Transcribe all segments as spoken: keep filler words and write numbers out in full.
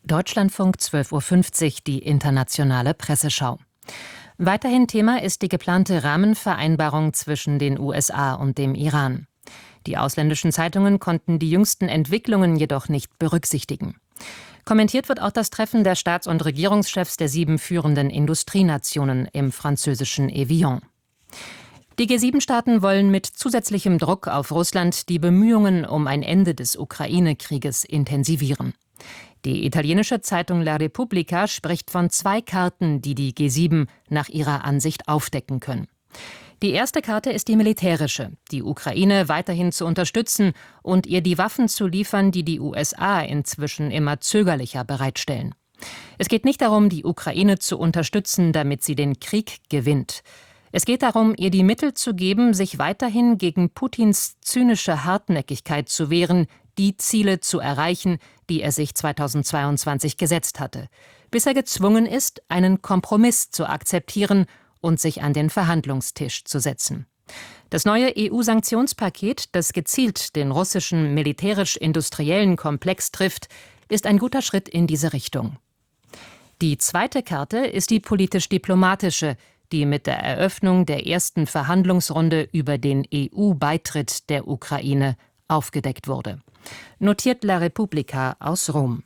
Deutschlandfunk zwölf Uhr fünfzig, die internationale Presseschau. Weiterhin Thema ist die geplante Rahmenvereinbarung zwischen den U S A und dem Iran. Die ausländischen Zeitungen konnten die jüngsten Entwicklungen jedoch nicht berücksichtigen. Kommentiert wird auch das Treffen der Staats- und Regierungschefs der sieben führenden Industrienationen im französischen Evian. Die G sieben Staaten wollen mit zusätzlichem Druck auf Russland die Bemühungen um ein Ende des Ukraine-Krieges intensivieren. Die italienische Zeitung La Repubblica spricht von zwei Karten, die die G sieben nach ihrer Ansicht aufdecken können. Die erste Karte ist die militärische, die Ukraine weiterhin zu unterstützen und ihr die Waffen zu liefern, die die U S A inzwischen immer zögerlicher bereitstellen. Es geht nicht darum, die Ukraine zu unterstützen, damit sie den Krieg gewinnt. Es geht darum, ihr die Mittel zu geben, sich weiterhin gegen Putins zynische Hartnäckigkeit zu wehren, die Ziele zu erreichen, die er sich zweitausendzweiundzwanzig gesetzt hatte, bis er gezwungen ist, einen Kompromiss zu akzeptieren und sich an den Verhandlungstisch zu setzen. Das neue E U-Sanktionspaket, das gezielt den russischen militärisch-industriellen Komplex trifft, ist ein guter Schritt in diese Richtung. Die zweite Karte ist die politisch-diplomatische, die mit der Eröffnung der ersten Verhandlungsrunde über den E U-Beitritt der Ukraine aufgedeckt wurde. Notiert La Repubblica aus Rom.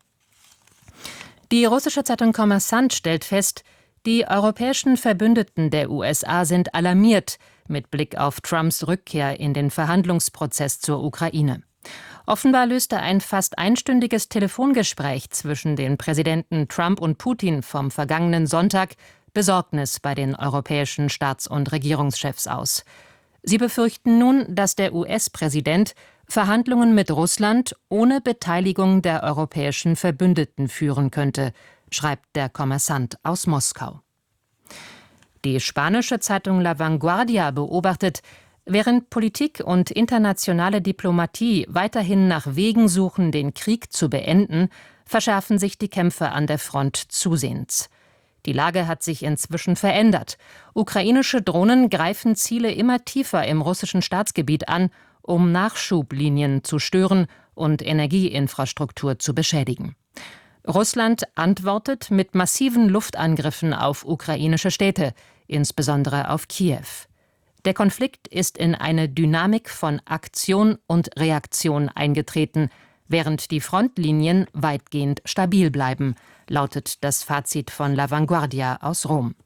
Die russische Zeitung Kommersant stellt fest, die europäischen Verbündeten der U S A sind alarmiert mit Blick auf Trumps Rückkehr in den Verhandlungsprozess zur Ukraine. Offenbar löste ein fast einstündiges Telefongespräch zwischen den Präsidenten Trump und Putin vom vergangenen Sonntag Besorgnis bei den europäischen Staats- und Regierungschefs aus. Sie befürchten nun, dass der U S-Präsident Verhandlungen mit Russland ohne Beteiligung der europäischen Verbündeten führen könnte, schreibt der Kommersant aus Moskau. Die spanische Zeitung La Vanguardia beobachtet, während Politik und internationale Diplomatie weiterhin nach Wegen suchen, den Krieg zu beenden, verschärfen sich die Kämpfe an der Front zusehends. Die Lage hat sich inzwischen verändert. Ukrainische Drohnen greifen Ziele immer tiefer im russischen Staatsgebiet an, um Nachschublinien zu stören und Energieinfrastruktur zu beschädigen. Russland antwortet mit massiven Luftangriffen auf ukrainische Städte, insbesondere auf Kiew. Der Konflikt ist in eine Dynamik von Aktion und Reaktion eingetreten, während die Frontlinien weitgehend stabil bleiben, lautet das Fazit von La Vanguardia aus Rom.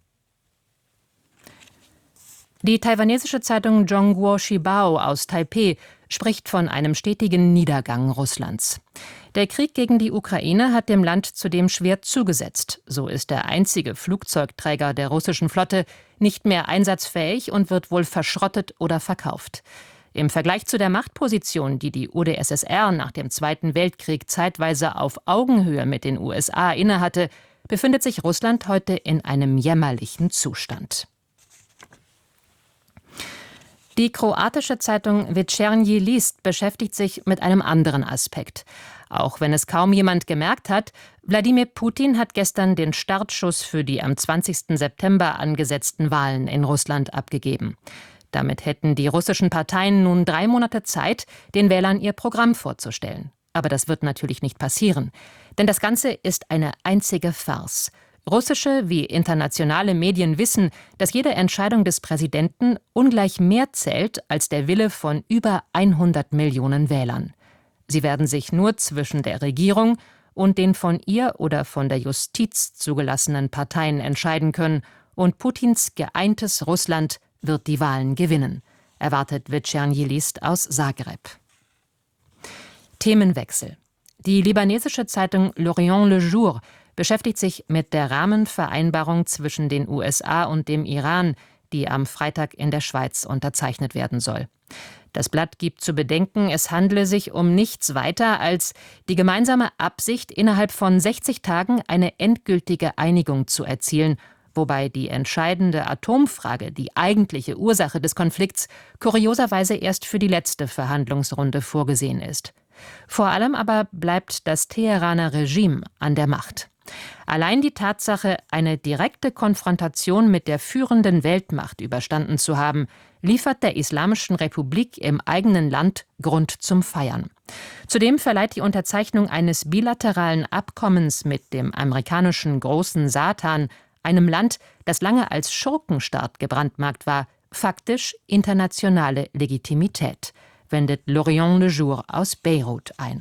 Die taiwanesische Zeitung Zhongguo Shibao aus Taipeh spricht von einem stetigen Niedergang Russlands. Der Krieg gegen die Ukraine hat dem Land zudem schwer zugesetzt. So ist der einzige Flugzeugträger der russischen Flotte nicht mehr einsatzfähig und wird wohl verschrottet oder verkauft. Im Vergleich zu der Machtposition, die die U d S S R nach dem Zweiten Weltkrieg zeitweise auf Augenhöhe mit den U S A innehatte, befindet sich Russland heute in einem jämmerlichen Zustand. Die kroatische Zeitung Večernji List beschäftigt sich mit einem anderen Aspekt. Auch wenn es kaum jemand gemerkt hat, Wladimir Putin hat gestern den Startschuss für die am zwanzigsten September angesetzten Wahlen in Russland abgegeben. Damit hätten die russischen Parteien nun drei Monate Zeit, den Wählern ihr Programm vorzustellen. Aber das wird natürlich nicht passieren. Denn das Ganze ist eine einzige Farce. Russische wie internationale Medien wissen, dass jede Entscheidung des Präsidenten ungleich mehr zählt als der Wille von über hundert Millionen Wählern. Sie werden sich nur zwischen der Regierung und den von ihr oder von der Justiz zugelassenen Parteien entscheiden können, und Putins geeintes Russland wird die Wahlen gewinnen, erwartet Večernji List aus Zagreb. Themenwechsel. Die libanesische Zeitung L'Orient Le Jour beschäftigt sich mit der Rahmenvereinbarung zwischen den U S A und dem Iran, die am Freitag in der Schweiz unterzeichnet werden soll. Das Blatt gibt zu bedenken, es handle sich um nichts weiter als die gemeinsame Absicht, innerhalb von sechzig Tagen eine endgültige Einigung zu erzielen, wobei die entscheidende Atomfrage, die eigentliche Ursache des Konflikts, kurioserweise erst für die letzte Verhandlungsrunde vorgesehen ist. Vor allem aber bleibt das Teheraner Regime an der Macht. Allein die Tatsache, eine direkte Konfrontation mit der führenden Weltmacht überstanden zu haben, liefert der Islamischen Republik im eigenen Land Grund zum Feiern. Zudem verleiht die Unterzeichnung eines bilateralen Abkommens mit dem amerikanischen großen Satan, einem Land, das lange als Schurkenstaat gebrandmarkt war, faktisch internationale Legitimität, wendet L'Orient Le Jour aus Beirut ein.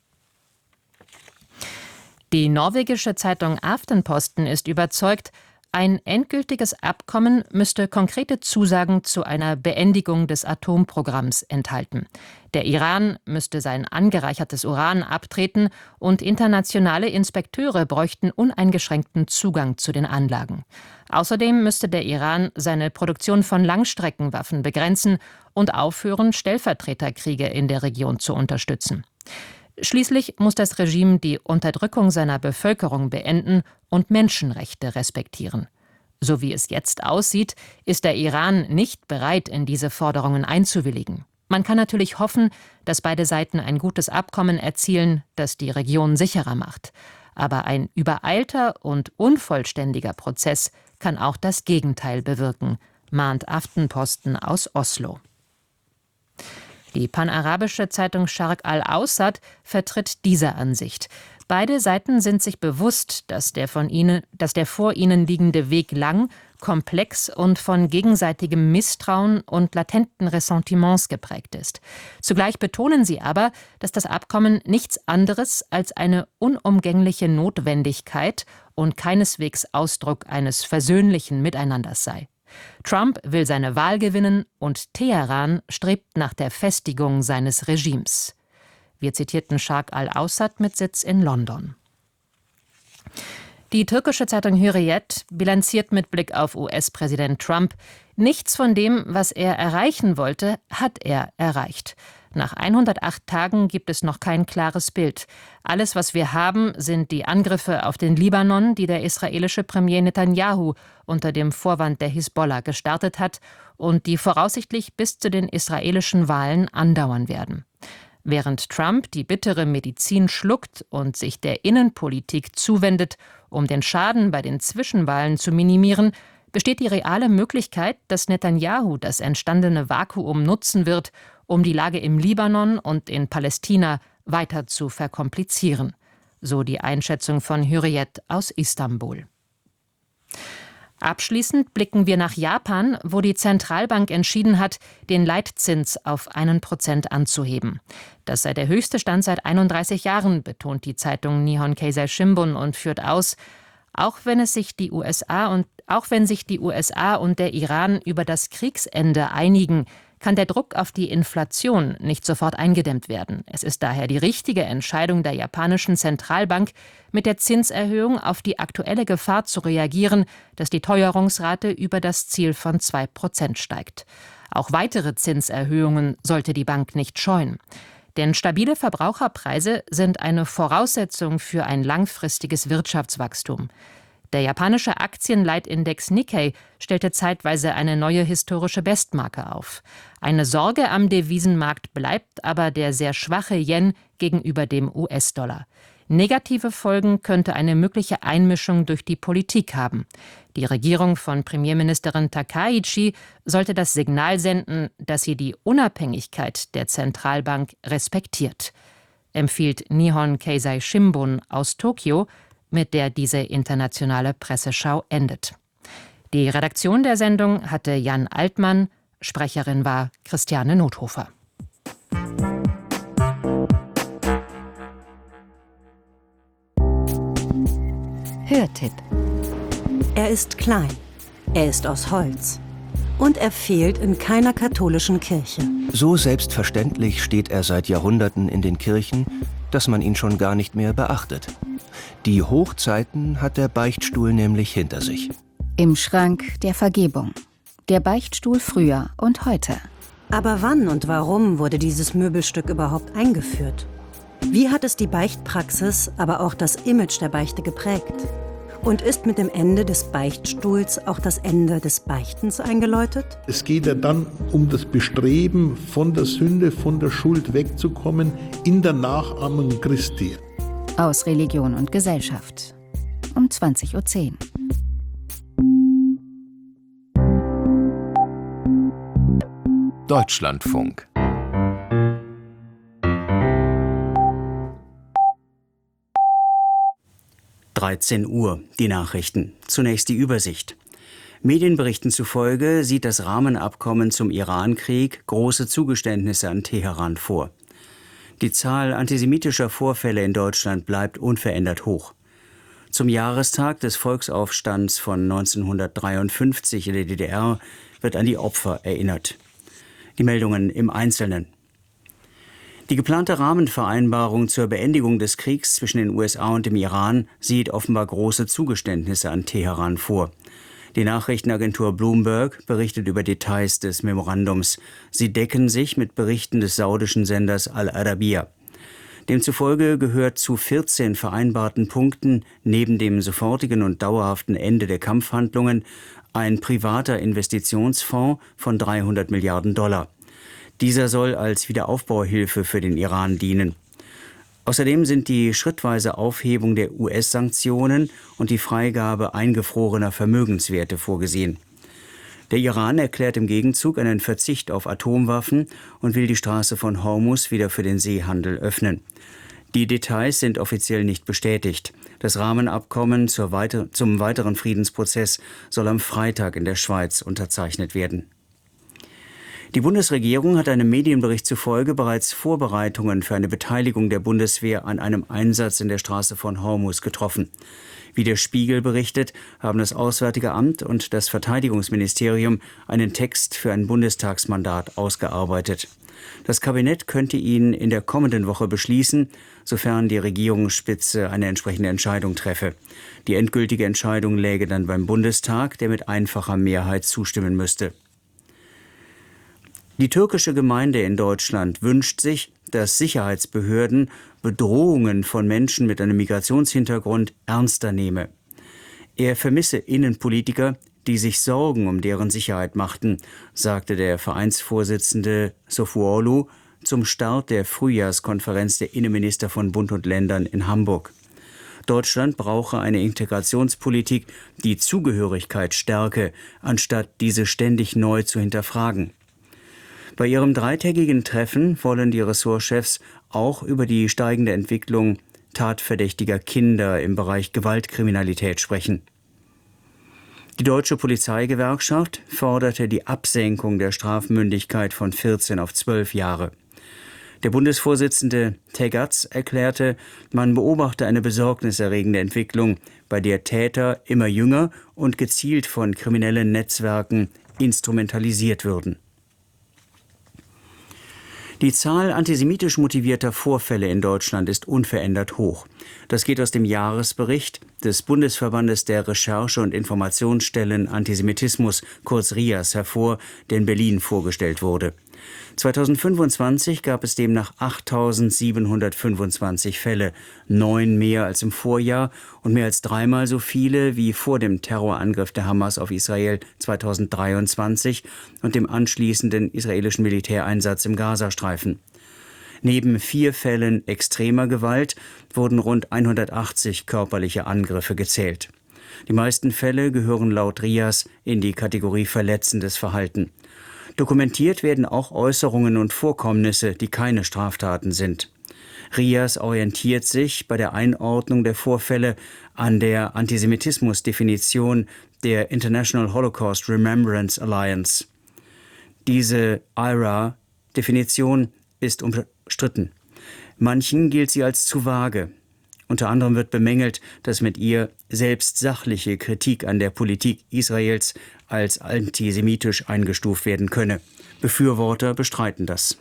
Die norwegische Zeitung Aftenposten ist überzeugt, ein endgültiges Abkommen müsste konkrete Zusagen zu einer Beendigung des Atomprogramms enthalten. Der Iran müsste sein angereichertes Uran abtreten und internationale Inspekteure bräuchten uneingeschränkten Zugang zu den Anlagen. Außerdem müsste der Iran seine Produktion von Langstreckenwaffen begrenzen und aufhören, Stellvertreterkriege in der Region zu unterstützen. Schließlich muss das Regime die Unterdrückung seiner Bevölkerung beenden und Menschenrechte respektieren. So wie es jetzt aussieht, ist der Iran nicht bereit, in diese Forderungen einzuwilligen. Man kann natürlich hoffen, dass beide Seiten ein gutes Abkommen erzielen, das die Region sicherer macht. Aber ein übereilter und unvollständiger Prozess kann auch das Gegenteil bewirken, mahnt Aftenposten aus Oslo. Die panarabische Zeitung Sharq al-Awsat vertritt diese Ansicht. Beide Seiten sind sich bewusst, dass der, von ihnen, dass der vor ihnen liegende Weg lang, komplex und von gegenseitigem Misstrauen und latenten Ressentiments geprägt ist. Zugleich betonen sie aber, dass das Abkommen nichts anderes als eine unumgängliche Notwendigkeit und keineswegs Ausdruck eines versöhnlichen Miteinanders sei. Trump will seine Wahl gewinnen und Teheran strebt nach der Festigung seines Regimes. Wir zitierten Sharq al-Awsat mit Sitz in London. Die türkische Zeitung Hürriyet bilanziert mit Blick auf U S-Präsident Trump: Nichts von dem, was er erreichen wollte, hat er erreicht. Nach hundertacht Tagen gibt es noch kein klares Bild. Alles, was wir haben, sind die Angriffe auf den Libanon, die der israelische Premier Netanyahu unter dem Vorwand der Hisbollah gestartet hat und die voraussichtlich bis zu den israelischen Wahlen andauern werden. Während Trump die bittere Medizin schluckt und sich der Innenpolitik zuwendet, um den Schaden bei den Zwischenwahlen zu minimieren, besteht die reale Möglichkeit, dass Netanyahu das entstandene Vakuum nutzen wird, um die Lage im Libanon und in Palästina weiter zu verkomplizieren. So die Einschätzung von Hürriyet aus Istanbul. Abschließend blicken wir nach Japan, wo die Zentralbank entschieden hat, den Leitzins auf einen Prozent anzuheben. Das sei der höchste Stand seit einunddreißig Jahren, betont die Zeitung Nihon Keizai Shimbun und führt aus, auch wenn es sich die U S A und auch wenn sich die U S A und der Iran über das Kriegsende einigen, kann der Druck auf die Inflation nicht sofort eingedämmt werden. Es ist daher die richtige Entscheidung der japanischen Zentralbank, mit der Zinserhöhung auf die aktuelle Gefahr zu reagieren, dass die Teuerungsrate über das Ziel von zwei Prozent steigt. Auch weitere Zinserhöhungen sollte die Bank nicht scheuen. Denn stabile Verbraucherpreise sind eine Voraussetzung für ein langfristiges Wirtschaftswachstum. Der japanische Aktienleitindex Nikkei stellte zeitweise eine neue historische Bestmarke auf. Eine Sorge am Devisenmarkt bleibt aber der sehr schwache Yen gegenüber dem U S-Dollar. Negative Folgen könnte eine mögliche Einmischung durch die Politik haben. Die Regierung von Premierministerin Takaichi sollte das Signal senden, dass sie die Unabhängigkeit der Zentralbank respektiert, empfiehlt Nihon Keizai Shimbun aus Tokio, mit der diese internationale Presseschau endet. Die Redaktion der Sendung hatte Jan Altmann, Sprecherin war Christiane Nothofer. Hörtipp. Er ist klein, er ist aus Holz und er fehlt in keiner katholischen Kirche. So selbstverständlich steht er seit Jahrhunderten in den Kirchen, dass man ihn schon gar nicht mehr beachtet. Die Hochzeiten hat der Beichtstuhl nämlich hinter sich. Im Schrank der Vergebung. Der Beichtstuhl früher und heute. Aber wann und warum wurde dieses Möbelstück überhaupt eingeführt? Wie hat es die Beichtpraxis, aber auch das Image der Beichte geprägt? Und ist mit dem Ende des Beichtstuhls auch das Ende des Beichtens eingeläutet? Es geht ja dann um das Bestreben, von der Sünde, von der Schuld wegzukommen, in der Nachahmung Christi. Aus Religion und Gesellschaft. Um zwanzig Uhr zehn. Deutschlandfunk. dreizehn Uhr, die Nachrichten. Zunächst die Übersicht. Medienberichten zufolge sieht das Rahmenabkommen zum Irankrieg große Zugeständnisse an Teheran vor. Die Zahl antisemitischer Vorfälle in Deutschland bleibt unverändert hoch. Zum Jahrestag des Volksaufstands von neunzehnhundertdreiundfünfzig in der D D R wird an die Opfer erinnert. Die Meldungen im Einzelnen. Die geplante Rahmenvereinbarung zur Beendigung des Kriegs zwischen den U S A und dem Iran sieht offenbar große Zugeständnisse an Teheran vor. Die Nachrichtenagentur Bloomberg berichtet über Details des Memorandums. Sie decken sich mit Berichten des saudischen Senders Al-Arabiya. Demzufolge gehört zu vierzehn vereinbarten Punkten neben dem sofortigen und dauerhaften Ende der Kampfhandlungen ein privater Investitionsfonds von dreihundert Milliarden Dollar. Dieser soll als Wiederaufbauhilfe für den Iran dienen. Außerdem sind die schrittweise Aufhebung der U S-Sanktionen und die Freigabe eingefrorener Vermögenswerte vorgesehen. Der Iran erklärt im Gegenzug einen Verzicht auf Atomwaffen und will die Straße von Hormuz wieder für den Seehandel öffnen. Die Details sind offiziell nicht bestätigt. Das Rahmenabkommen zur weiter- zum weiteren Friedensprozess soll am Freitag in der Schweiz unterzeichnet werden. Die Bundesregierung hat einem Medienbericht zufolge bereits Vorbereitungen für eine Beteiligung der Bundeswehr an einem Einsatz in der Straße von Hormuz getroffen. Wie der Spiegel berichtet, haben das Auswärtige Amt und das Verteidigungsministerium einen Text für ein Bundestagsmandat ausgearbeitet. Das Kabinett könnte ihn in der kommenden Woche beschließen, sofern die Regierungsspitze eine entsprechende Entscheidung treffe. Die endgültige Entscheidung läge dann beim Bundestag, der mit einfacher Mehrheit zustimmen müsste. Die türkische Gemeinde in Deutschland wünscht sich, dass Sicherheitsbehörden Bedrohungen von Menschen mit einem Migrationshintergrund ernster nehmen. Er vermisse Innenpolitiker, die sich Sorgen um deren Sicherheit machten, sagte der Vereinsvorsitzende Sofuoglu zum Start der Frühjahrskonferenz der Innenminister von Bund und Ländern in Hamburg. Deutschland brauche eine Integrationspolitik, die Zugehörigkeit stärke, anstatt diese ständig neu zu hinterfragen. Bei ihrem dreitägigen Treffen wollen die Ressortchefs auch über die steigende Entwicklung tatverdächtiger Kinder im Bereich Gewaltkriminalität sprechen. Die Deutsche Polizeigewerkschaft forderte die Absenkung der Strafmündigkeit von vierzehn auf zwölf Jahre. Der Bundesvorsitzende Tegatz erklärte, man beobachte eine besorgniserregende Entwicklung, bei der Täter immer jünger und gezielt von kriminellen Netzwerken instrumentalisiert würden. Die Zahl antisemitisch motivierter Vorfälle in Deutschland ist unverändert hoch. Das geht aus dem Jahresbericht des Bundesverbandes der Recherche- und Informationsstellen Antisemitismus, kurz RIAS, hervor, der in Berlin vorgestellt wurde. zweitausendfünfundzwanzig gab es demnach achttausendsiebenhundertfünfundzwanzig Fälle, neun mehr als im Vorjahr und mehr als dreimal so viele wie vor dem Terrorangriff der Hamas auf Israel zweitausenddreiundzwanzig und dem anschließenden israelischen Militäreinsatz im Gazastreifen. Neben vier Fällen extremer Gewalt wurden rund hundertachtzig körperliche Angriffe gezählt. Die meisten Fälle gehören laut RIAS in die Kategorie verletzendes Verhalten. Dokumentiert werden auch Äußerungen und Vorkommnisse, die keine Straftaten sind. RIAS orientiert sich bei der Einordnung der Vorfälle an der Antisemitismusdefinition der International Holocaust Remembrance Alliance. Diese I R A-Definition ist umstritten. Manchen gilt sie als zu vage. Unter anderem wird bemängelt, dass mit ihr selbst sachliche Kritik an der Politik Israels als antisemitisch eingestuft werden könne. Befürworter bestreiten das.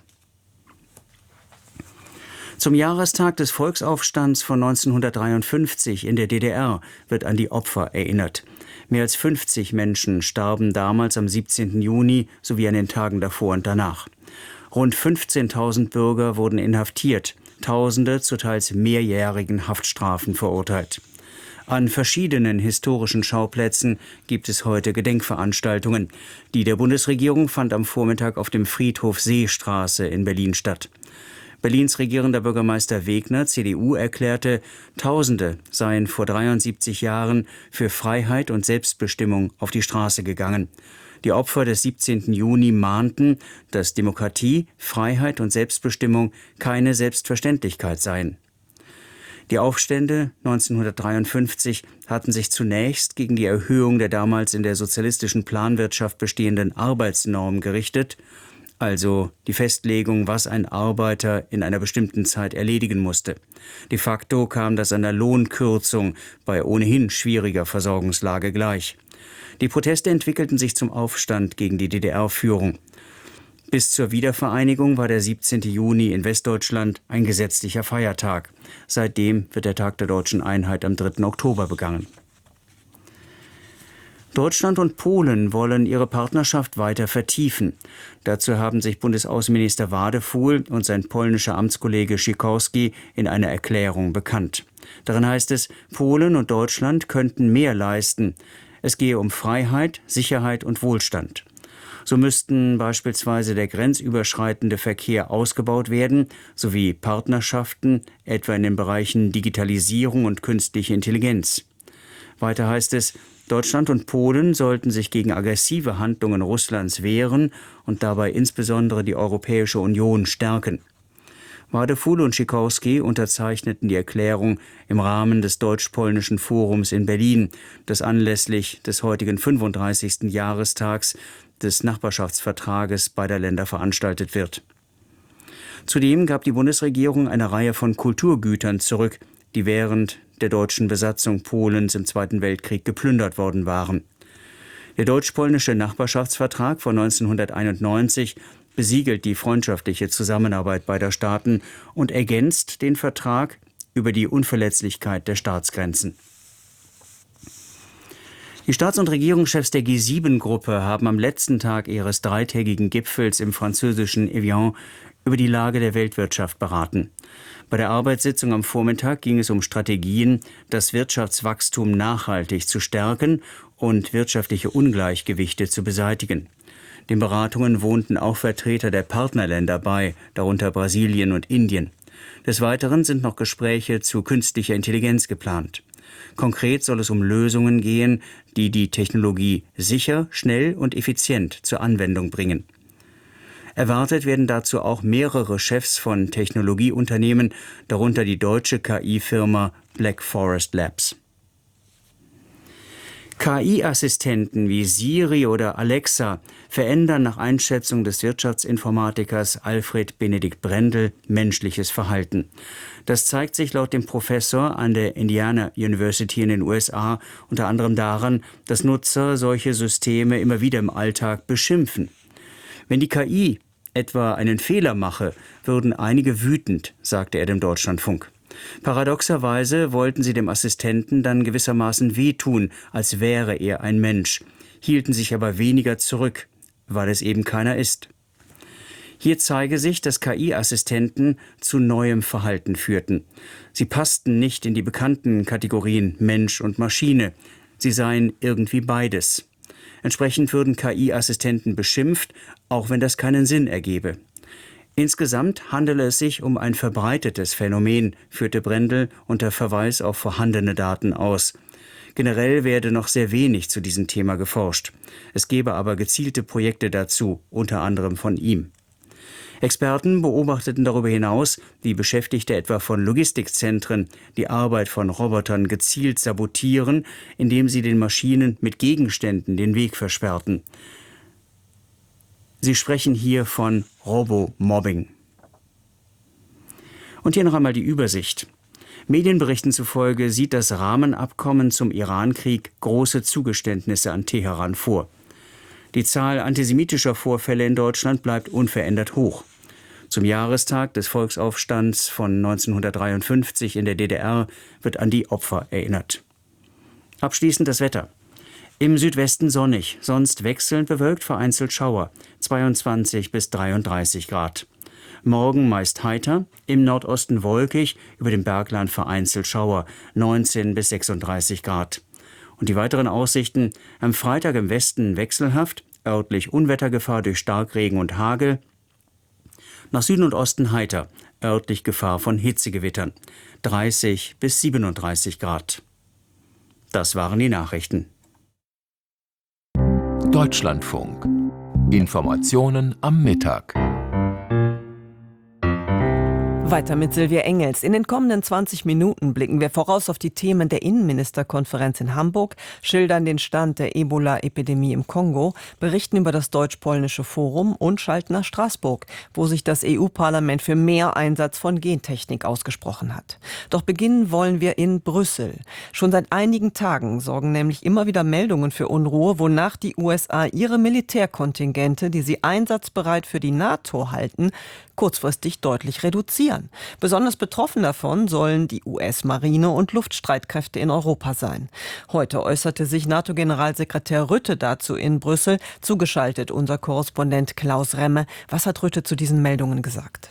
Zum Jahrestag des Volksaufstands von neunzehnhundertdreiundfünfzig in der D D R wird an die Opfer erinnert. Mehr als fünfzig Menschen starben damals am siebzehnten Juni sowie an den Tagen davor und danach. Rund fünfzehntausend Bürger wurden inhaftiert, Tausende zu teils mehrjährigen Haftstrafen verurteilt. An verschiedenen historischen Schauplätzen gibt es heute Gedenkveranstaltungen. Die der Bundesregierung fand am Vormittag auf dem Friedhof Seestraße in Berlin statt. Berlins regierender Bürgermeister Wegner, C D U, erklärte, Tausende seien vor dreiundsiebzig Jahren für Freiheit und Selbstbestimmung auf die Straße gegangen. Die Opfer des siebzehnten Juni mahnten, dass Demokratie, Freiheit und Selbstbestimmung keine Selbstverständlichkeit seien. Die Aufstände neunzehnhundertdreiundfünfzig hatten sich zunächst gegen die Erhöhung der damals in der sozialistischen Planwirtschaft bestehenden Arbeitsnorm gerichtet, also die Festlegung, was ein Arbeiter in einer bestimmten Zeit erledigen musste. De facto kam das einer Lohnkürzung bei ohnehin schwieriger Versorgungslage gleich. Die Proteste entwickelten sich zum Aufstand gegen die D D R-Führung. Bis zur Wiedervereinigung war der siebzehnten Juni in Westdeutschland ein gesetzlicher Feiertag. Seitdem wird der Tag der deutschen Einheit am dritten Oktober begangen. Deutschland und Polen wollen ihre Partnerschaft weiter vertiefen. Dazu haben sich Bundesaußenminister Wadefuhl und sein polnischer Amtskollege Sikorski in einer Erklärung bekannt. Darin heißt es, Polen und Deutschland könnten mehr leisten. Es gehe um Freiheit, Sicherheit und Wohlstand. So müssten beispielsweise der grenzüberschreitende Verkehr ausgebaut werden, sowie Partnerschaften, etwa in den Bereichen Digitalisierung und künstliche Intelligenz. Weiter heißt es, Deutschland und Polen sollten sich gegen aggressive Handlungen Russlands wehren und dabei insbesondere die Europäische Union stärken. Wadefuhl und Sikorski unterzeichneten die Erklärung im Rahmen des Deutsch-Polnischen Forums in Berlin, das anlässlich des heutigen fünfunddreißigsten Jahrestags des Nachbarschaftsvertrages beider Länder veranstaltet wird. Zudem gab die Bundesregierung eine Reihe von Kulturgütern zurück, die während der deutschen Besatzung Polens im Zweiten Weltkrieg geplündert worden waren. Der deutsch-polnische Nachbarschaftsvertrag von neunzehnhunderteinundneunzig besiegelt die freundschaftliche Zusammenarbeit beider Staaten und ergänzt den Vertrag über die Unverletzlichkeit der Staatsgrenzen. Die Staats- und Regierungschefs der G sieben Gruppe haben am letzten Tag ihres dreitägigen Gipfels im französischen Evian über die Lage der Weltwirtschaft beraten. Bei der Arbeitssitzung am Vormittag ging es um Strategien, das Wirtschaftswachstum nachhaltig zu stärken und wirtschaftliche Ungleichgewichte zu beseitigen. Den Beratungen wohnten auch Vertreter der Partnerländer bei, darunter Brasilien und Indien. Des Weiteren sind noch Gespräche zu künstlicher Intelligenz geplant. Konkret soll es um Lösungen gehen, die die Technologie sicher, schnell und effizient zur Anwendung bringen. Erwartet werden dazu auch mehrere Chefs von Technologieunternehmen, darunter die deutsche K I-Firma Black Forest Labs. K I-Assistenten wie Siri oder Alexa verändern nach Einschätzung des Wirtschaftsinformatikers Alfred Benedikt Brendel menschliches Verhalten. Das zeigt sich laut dem Professor an der Indiana University in den U S A unter anderem daran, dass Nutzer solche Systeme immer wieder im Alltag beschimpfen. Wenn die K I etwa einen Fehler mache, würden einige wütend, sagte er dem Deutschlandfunk. Paradoxerweise wollten sie dem Assistenten dann gewissermaßen wehtun, als wäre er ein Mensch, hielten sich aber weniger zurück, weil es eben keiner ist. Hier zeige sich, dass K I-Assistenten zu neuem Verhalten führten. Sie passten nicht in die bekannten Kategorien Mensch und Maschine. Sie seien irgendwie beides. Entsprechend würden K I-Assistenten beschimpft, auch wenn das keinen Sinn ergebe. Insgesamt handele es sich um ein verbreitetes Phänomen, führte Brendel unter Verweis auf vorhandene Daten aus. Generell werde noch sehr wenig zu diesem Thema geforscht. Es gebe aber gezielte Projekte dazu, unter anderem von ihm. Experten beobachteten darüber hinaus, wie Beschäftigte etwa von Logistikzentren die Arbeit von Robotern gezielt sabotieren, indem sie den Maschinen mit Gegenständen den Weg versperrten. Sie sprechen hier von Robomobbing. Und hier noch einmal die Übersicht. Medienberichten zufolge sieht das Rahmenabkommen zum Irankrieg große Zugeständnisse an Teheran vor. Die Zahl antisemitischer Vorfälle in Deutschland bleibt unverändert hoch. Zum Jahrestag des Volksaufstands von neunzehnhundertdreiundfünfzig in der D D R wird an die Opfer erinnert. Abschließend das Wetter. Im Südwesten sonnig, sonst wechselnd bewölkt, vereinzelt Schauer, zweiundzwanzig bis dreiunddreißig Grad. Morgen meist heiter, im Nordosten wolkig, über dem Bergland vereinzelt Schauer, neunzehn bis sechsunddreißig Grad. Und die weiteren Aussichten: am Freitag im Westen wechselhaft, örtlich Unwettergefahr durch Starkregen und Hagel. Nach Süden und Osten heiter, örtlich Gefahr von Hitzegewittern, dreißig bis siebenunddreißig Grad. Das waren die Nachrichten. Deutschlandfunk. Informationen am Mittag. Weiter mit Silvia Engels. In den kommenden zwanzig Minuten blicken wir voraus auf die Themen der Innenministerkonferenz in Hamburg, schildern den Stand der Ebola-Epidemie im Kongo, berichten über das Deutsch-Polnische Forum und schalten nach Straßburg, wo sich das E U-Parlament für mehr Einsatz von Gentechnik ausgesprochen hat. Doch beginnen wollen wir in Brüssel. Schon seit einigen Tagen sorgen nämlich immer wieder Meldungen für Unruhe, wonach die U S A ihre Militärkontingente, die sie einsatzbereit für die NATO halten, kurzfristig deutlich reduzieren. Besonders betroffen davon sollen die U S-Marine und Luftstreitkräfte in Europa sein. Heute äußerte sich NATO-Generalsekretär Rutte dazu in Brüssel. Zugeschaltet unser Korrespondent Klaus Remme. Was hat Rutte zu diesen Meldungen gesagt?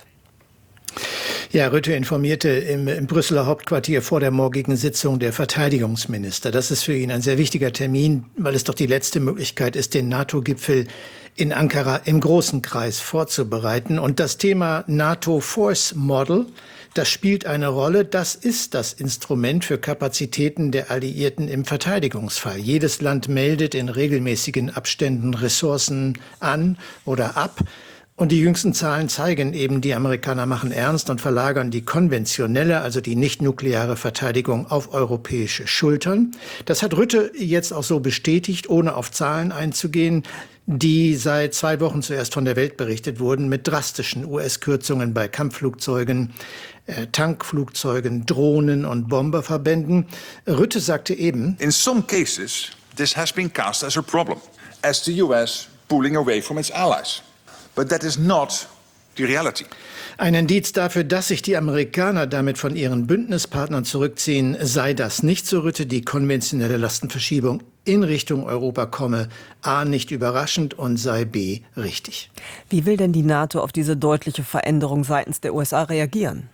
Ja, Rutte informierte im, im Brüsseler Hauptquartier vor der morgigen Sitzung der Verteidigungsminister. Das ist für ihn ein sehr wichtiger Termin, weil es doch die letzte Möglichkeit ist, den NATO-Gipfel in Ankara im großen Kreis vorzubereiten. Und das Thema NATO Force Model, das spielt eine Rolle. Das ist das Instrument für Kapazitäten der Alliierten im Verteidigungsfall. Jedes Land meldet in regelmäßigen Abständen Ressourcen an oder ab. Und die jüngsten Zahlen zeigen eben, die Amerikaner machen ernst und verlagern die konventionelle, also die nicht-nukleare Verteidigung auf europäische Schultern. Das hat Rutte jetzt auch so bestätigt, ohne auf Zahlen einzugehen, die seit zwei Wochen zuerst von der Welt berichtet wurden, mit drastischen U S-Kürzungen bei Kampfflugzeugen, äh, Tankflugzeugen, Drohnen und Bomberverbänden. Rutte sagte eben: In some cases, this has been cast as a problem, as the U S pulling away from its allies. But that is not the reality. Ein Indiz dafür, dass sich die Amerikaner damit von ihren Bündnispartnern zurückziehen, sei das nicht, so Rutte. Die konventionelle Lastenverschiebung in Richtung Europa komme A, nicht überraschend und sei B, richtig. Wie will denn die NATO auf diese deutliche Veränderung seitens der U S A reagieren?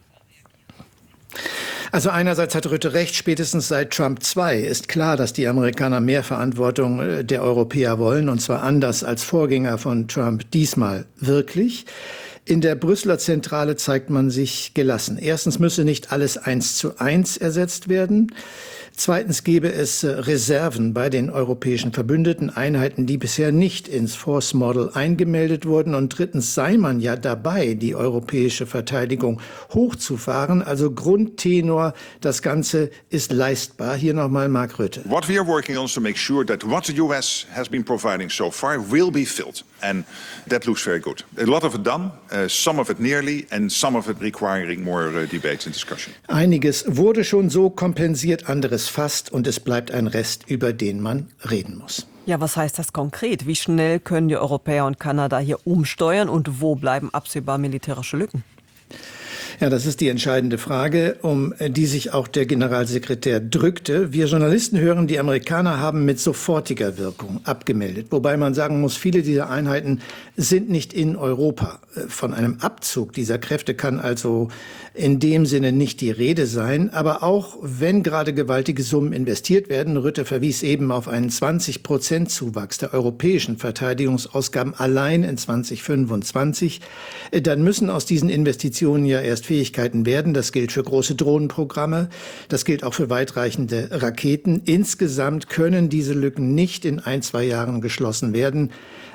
Also einerseits hat Rutte recht, spätestens seit Trump zwei ist klar, dass die Amerikaner mehr Verantwortung der Europäer wollen, und zwar anders als Vorgänger von Trump, diesmal wirklich. In der Brüsseler Zentrale zeigt man sich gelassen. Erstens müsse nicht alles eins zu eins ersetzt werden. Zweitens gäbe es Reserven bei den europäischen Verbündeten, Einheiten, die bisher nicht ins Force Model eingemeldet wurden. Und drittens sei man ja dabei, die europäische Verteidigung hochzufahren. Also Grundtenor, das Ganze ist leistbar. Hier nochmal Mark Rutte. What we are working on is to make sure that what the U S has been providing so far will be filled. And that looks very good. A lot of it done, uh, some of it nearly, and some of it requiring more uh, debates and discussion. Einiges wurde schon so kompensiert, anderes fast, und es bleibt ein Rest, über den man reden muss. Ja, was heißt das konkret? Wie schnell können die Europäer und Kanada hier umsteuern und wo bleiben absehbar militärische Lücken? Ja, das ist die entscheidende Frage, um die sich auch der Generalsekretär drückte. Wir Journalisten hören, die Amerikaner haben mit sofortiger Wirkung abgemeldet. Wobei man sagen muss, viele dieser Einheiten sind nicht in Europa. Von einem Abzug dieser Kräfte kann also in dem Sinne nicht die Rede sein. Aber auch wenn gerade gewaltige Summen investiert werden, Rutte verwies eben auf einen zwanzig Prozent Zuwachs der europäischen Verteidigungsausgaben allein in zweitausendfünfundzwanzig, dann müssen aus diesen Investitionen ja erst Fähigkeiten werden. Das gilt für große Drohnenprogramme. Das gilt auch für weitreichende Raketen. Insgesamt können diese Lücken nicht in ein, zwei Jahren geschlossen werden.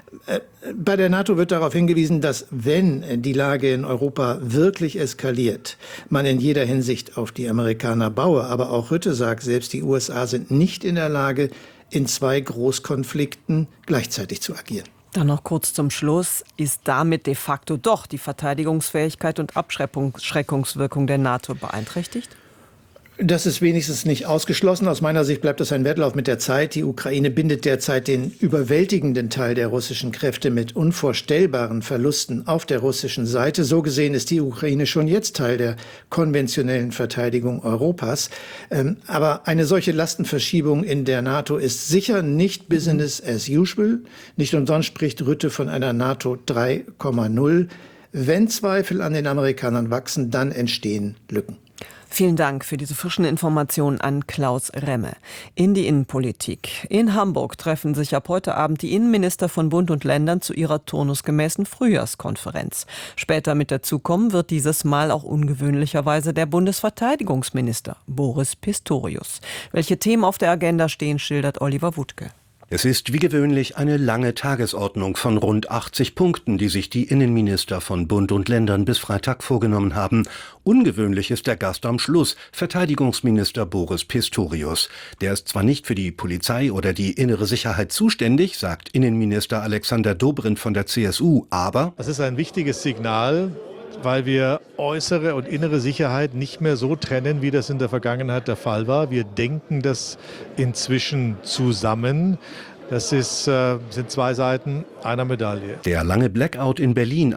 Bei der NATO wird darauf hingewiesen, dass, wenn die Lage in Europa wirklich eskaliert, man in jeder Hinsicht auf die Amerikaner baue. Aber auch Rutte sagt, selbst die U S A sind nicht in der Lage, in zwei Großkonflikten gleichzeitig zu agieren. Dann noch kurz zum Schluss. Ist damit de facto doch die Verteidigungsfähigkeit und Abschreckungswirkung der NATO beeinträchtigt? Das ist wenigstens nicht ausgeschlossen. Aus meiner Sicht bleibt das ein Wettlauf mit der Zeit. Die Ukraine bindet derzeit den überwältigenden Teil der russischen Kräfte mit unvorstellbaren Verlusten auf der russischen Seite. So gesehen ist die Ukraine schon jetzt Teil der konventionellen Verteidigung Europas. Ähm, aber eine solche Lastenverschiebung in der NATO ist sicher nicht Business as usual. Nicht umsonst spricht Rutte von einer NATO drei Komma null. Wenn Zweifel an den Amerikanern wachsen, dann entstehen Lücken. Vielen Dank für diese frischen Informationen an Klaus Remme. In die Innenpolitik. In Hamburg treffen sich ab heute Abend die Innenminister von Bund und Ländern zu ihrer turnusgemäßen Frühjahrskonferenz. Später mit dazukommen wird dieses Mal auch ungewöhnlicherweise der Bundesverteidigungsminister Boris Pistorius. Welche Themen auf der Agenda stehen, schildert Oliver Wuttke. Es ist wie gewöhnlich eine lange Tagesordnung von rund achtzig Punkten, die sich die Innenminister von Bund und Ländern bis Freitag vorgenommen haben. Ungewöhnlich ist der Gast am Schluss, Verteidigungsminister Boris Pistorius. Der ist zwar nicht für die Polizei oder die innere Sicherheit zuständig, sagt Innenminister Alexander Dobrindt von der C S U, aber das ist ein wichtiges Signal, weil wir äußere und innere Sicherheit nicht mehr so trennen, wie das in der Vergangenheit der Fall war. Wir denken das inzwischen zusammen. Das ist, äh, sind zwei Seiten einer Medaille. Der lange Blackout in Berlin